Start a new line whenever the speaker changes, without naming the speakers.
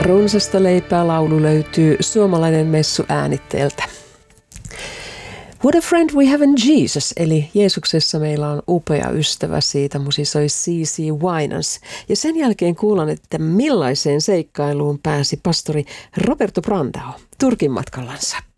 Runsasta leipää laulu löytyy Suomalainen messu äänitteeltä. What a friend we have in Jesus, eli Jeesuksessa meillä on upea ystävä, siitä musisoi C.C. Winans. Ja sen jälkeen kuulan, että millaiseen seikkailuun pääsi pastori Roberto Brandao Turkin matkallansa.